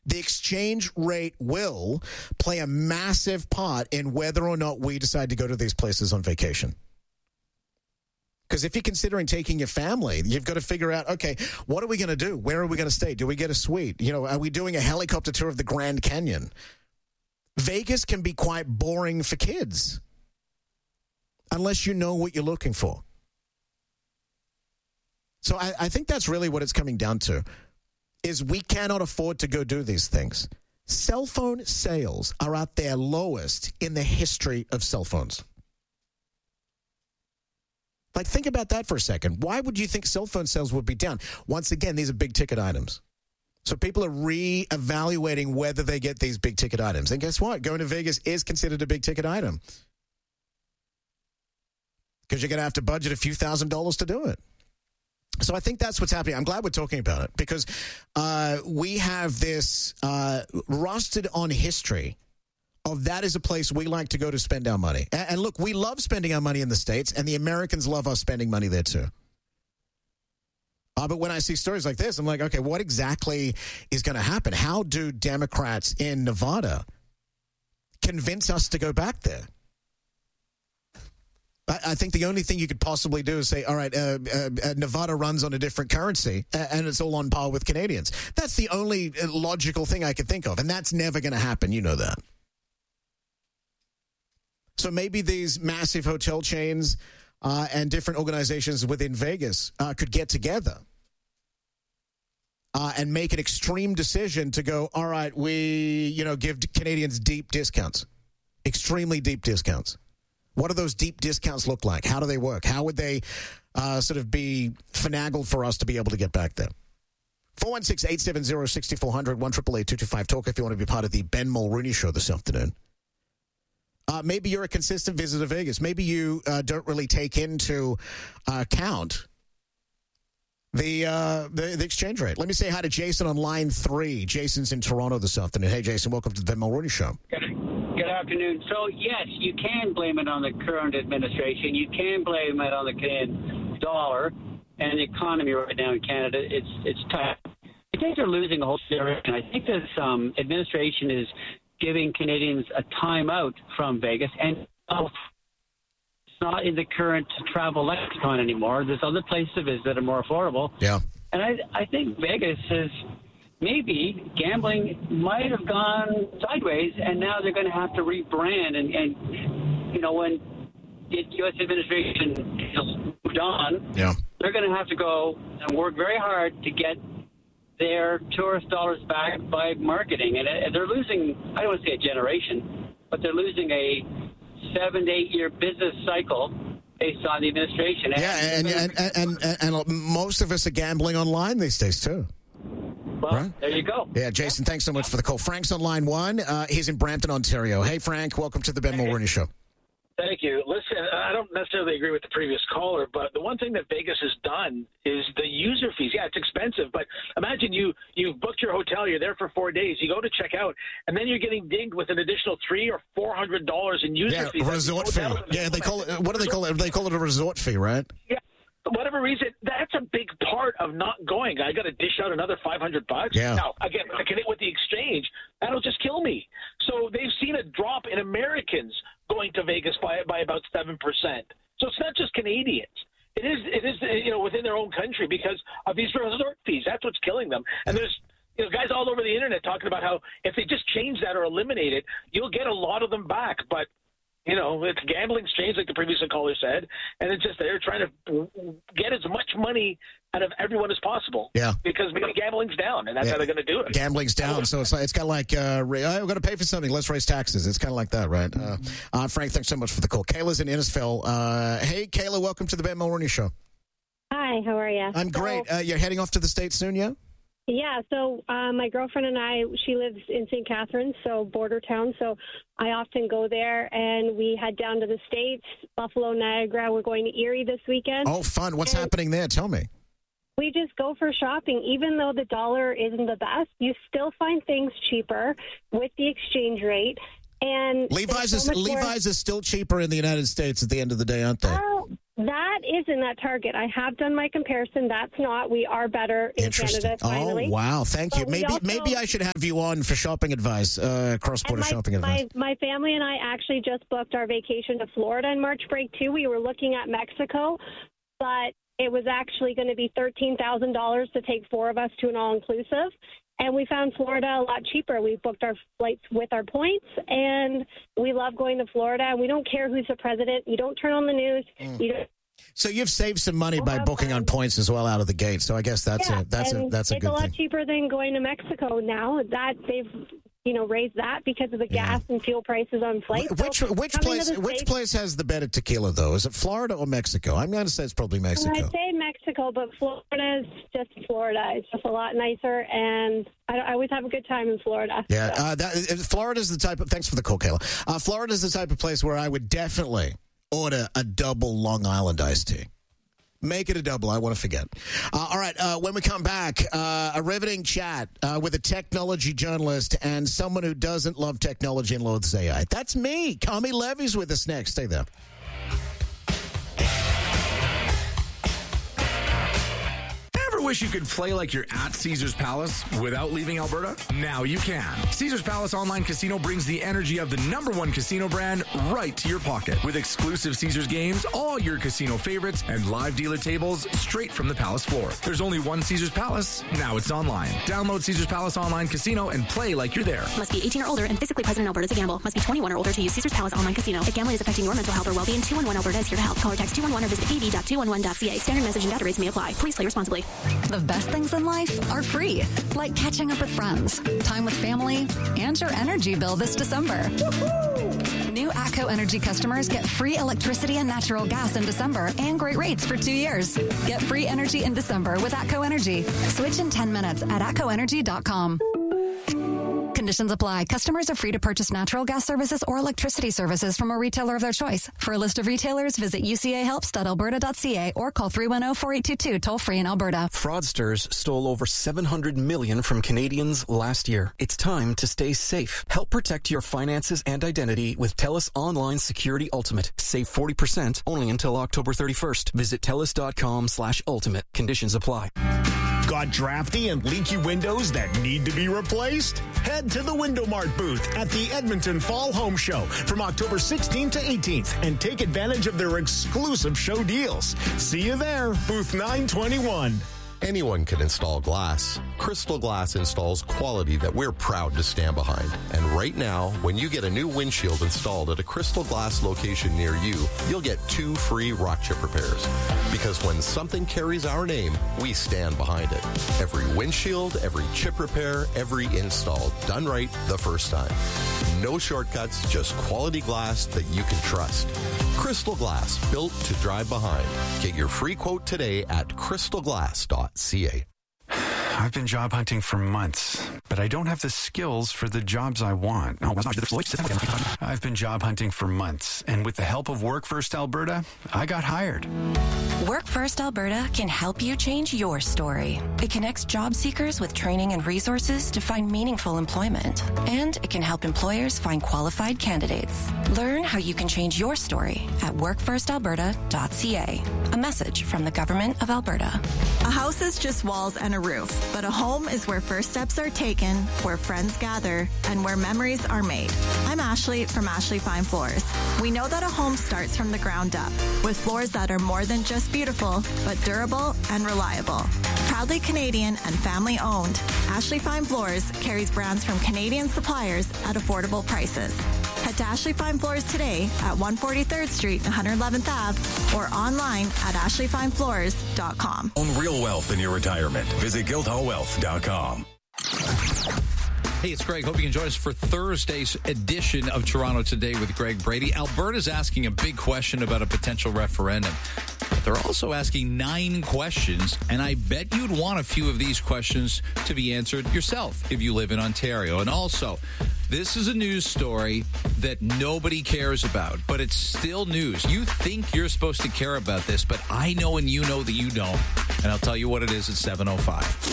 The exchange rate will play a massive part in whether or not we decide to go to these places on vacation. Because if you're considering taking your family, you've got to figure out, okay, what are we going to do? Where are we going to stay? Do we get a suite? You know, are we doing a helicopter tour of the Grand Canyon? Vegas can be quite boring for kids unless you know what you're looking for. So I think that's really what it's coming down to. Is we cannot afford to go do these things. Cell phone sales are at their lowest in the history of cell phones. Like, think about that for a second. Why would you think cell phone sales would be down? Once again, these are big-ticket items. So people are reevaluating whether they get these big-ticket items. And guess what? Going to Vegas is considered a big-ticket item. Because you're going to have to budget a few $1,000s to do it. So I think that's what's happening. I'm glad we're talking about it because we have this rusted on history of that is a place we like to go to spend our money. And look, we love spending our money in the States, and the Americans love us spending money there too. But when I see stories like this, I'm like, okay, what exactly is going to happen? How do Democrats in Nevada convince us to go back there? I think the only thing you could possibly do is say, all right, Nevada runs on a different currency, and it's all on par with Canadians. That's the only logical thing I could think of, and that's never going to happen. You know that. So maybe these massive hotel chains and different organizations within Vegas could get together and make an extreme decision to go, all right, we, give Canadians deep discounts, extremely deep discounts. What do those deep discounts look like? How do they work? How would they sort of be finagled for us to be able to get back there? 416-870-6400, 1-888-225-TALK if you want to be part of the Ben Mulrooney Show this afternoon. Maybe you're a consistent visitor to Vegas. Maybe you don't really take into account the exchange rate. Let me say hi to Jason on line 3. Jason's in Toronto this afternoon. Hey, Jason, welcome to the Ben Mulrooney Show. Good afternoon. So, yes, you can blame it on the current administration. You can blame it on the Canadian dollar and the economy right now in Canada. It's tough. I think they're losing a whole direction. I think this administration is giving Canadians a time out from Vegas, and it's not in the current travel lexicon anymore. There's other places to visit that are more affordable. Yeah. And I think Vegas is maybe gambling might have gone sideways, and now they're going to have to rebrand. And when the U.S. administration moved on, they're going to have to go and work very hard to get their tourist dollars back by marketing. And they're losing, I don't want to say a generation, but they're losing a 7 to 8 year business cycle based on the administration. And most of us are gambling online these days, too. Well, right? There you go. Yeah, Jason, thanks so much for the call. Frank's on line 1. He's in Brampton, Ontario. Hey, Frank, welcome to the Ben Mulrooney Show. Thank you. Listen, I don't necessarily agree with the previous caller, but the one thing that Vegas has done is the user fees. Yeah, it's expensive, but imagine you've booked your hotel, you're there for 4 days, you go to check out, and then you're getting dinged with an additional $300 or $400 in user fees. Yeah, resort fee. Yeah, they call it. What do they call it? They call it a resort fee, right? Yeah. For whatever reason, that's a big part of not going. I got to dish out another $500. Yeah. Now, again, I can hit with the exchange. That'll just kill me. So they've seen a drop in Americans going to Vegas by about 7%. So it's not just Canadians. It is within their own country because of these resort fees. That's what's killing them. And there's guys all over the internet talking about how if they just change that or eliminate it, you'll get a lot of them back. But it's gambling exchange, like the previous caller said, and it's just they're trying to get as much money out of everyone as possible. Yeah. Because gambling's down, and that's how they're going to do it. Gambling's down, so it's kind of like, we've got to pay for something, let's raise taxes. It's kind of like that, right? Frank, thanks so much for the call. Kayla's in Innisfil. Hey, Kayla, welcome to the Ben Mulrooney Show. Hi, how are you? I'm great. You're heading off to the States soon, yeah? Yeah, so my girlfriend and I, she lives in St. Catharines, so border town, so I often go there, and we head down to the States, Buffalo, Niagara. We're going to Erie this weekend. Oh, fun. What's happening there? Tell me. We just go for shopping. Even though the dollar isn't the best, you still find things cheaper with the exchange rate. And Levi's is still cheaper in the United States at the end of the day, aren't they? That is in that target. I have done my comparison. That's not. We are better in Canada, finally. Oh, wow. Thank you. Maybe I should have you on for shopping advice, cross-border shopping advice. My family and I actually just booked our vacation to Florida in March break, too. We were looking at Mexico, but it was actually going to be $13,000 to take 4 of us to an all-inclusive. And we found Florida a lot cheaper. We booked our flights with our points, and we love going to Florida. And we don't care who's the president. You don't turn on the news. So you've saved some money by booking on points as well out of the gate. So I guess that's a good thing. It's a lot cheaper than going to Mexico now. That they've raised that because of the gas and fuel prices on flights. Which place has the better tequila though? Is it Florida or Mexico? I'm going to say it's probably Mexico. I'd say Mexico, but Florida is just Florida. It's just a lot nicer, and I always have a good time in Florida. Yeah, Florida's the type of. Thanks for the call, Kayla. Florida's the type of place where I would definitely order a double Long Island iced tea. Make it a double. I want to forget. All right. When we come back, a riveting chat with a technology journalist and someone who doesn't love technology and loathes AI. That's me. Kami Levy's with us next. Stay there. Wish you could play like you're at Caesars Palace without leaving Alberta? Now you can. Caesars Palace Online Casino brings the energy of the #1 casino brand right to your pocket. With exclusive Caesars games, all your casino favorites, and live dealer tables straight from the Palace floor. There's only one Caesars Palace. Now it's online. Download Caesars Palace Online Casino and play like you're there. Must be 18 or older and physically present in Alberta to gamble. Must be 21 or older to use Caesars Palace Online Casino. If gambling is affecting your mental health or well-being, 211 Alberta is here to help. Call or text 211 or visit av.211.ca. Standard message and data rates may apply. Please play responsibly. The best things in life are free, like catching up with friends, time with family, and your energy bill this December. Woo-hoo! New ATCO Energy customers get free electricity and natural gas in December and great rates for 2 years. Get free energy in December with ATCO Energy. Switch in 10 minutes at atcoenergy.com. Conditions apply. Customers are free to purchase natural gas services or electricity services from a retailer of their choice. For a list of retailers, visit ucahelps.alberta.ca or call 310-4822 toll-free in Alberta. Fraudsters stole over $700 million from Canadians last year. It's time to stay safe. Help protect your finances and identity with TELUS Online Security Ultimate. Save 40% only until October 31st. Visit TELUS.com/ultimate. Conditions apply. Got drafty and leaky windows that need to be replaced? Head to the Window Mart booth at the Edmonton Fall Home Show from October 16th to 18th and take advantage of their exclusive show deals. See you there, booth 921. Anyone can install glass. Crystal Glass installs quality that we're proud to stand behind. And right now, when you get a new windshield installed at a Crystal Glass location near you, you'll get 2 free rock chip repairs. Because when something carries our name, we stand behind it. Every windshield, every chip repair, every install done right the first time. No shortcuts, just quality glass that you can trust. Crystal Glass, built to drive behind. Get your free quote today at crystalglass.ca. I've been job hunting for months, but I don't have the skills for the jobs I want. I've been job hunting for months, and with the help of Work First Alberta, I got hired. Work First Alberta can help you change your story. It connects job seekers with training and resources to find meaningful employment, and it can help employers find qualified candidates. Learn how you can change your story at workfirstalberta.ca. A message from the Government of Alberta. A house is just walls and a roof, but a home is where first steps are taken, where friends gather, and where memories are made. I'm Ashley from Ashley Fine Floors. We know that a home starts from the ground up, with floors that are more than just beautiful, but durable and reliable. Proudly Canadian and family owned, Ashley Fine Floors carries brands from Canadian suppliers at affordable prices. Head to Ashley Fine Floors today at 143rd Street, 111th Ave, or online at ashleyfinefloors.com. Own real wealth in your retirement. Visit guildhallwealth.com. Hey, it's Greg. Hope you can join us for Thursday's edition of Toronto Today with Greg Brady. Alberta's asking a big question about a potential referendum. But they're also asking 9 questions, and I bet you'd want a few of these questions to be answered yourself if you live in Ontario. And also, this is a news story that nobody cares about, but it's still news. You think you're supposed to care about this, but I know and you know that you don't. And I'll tell you what it is at 7:05.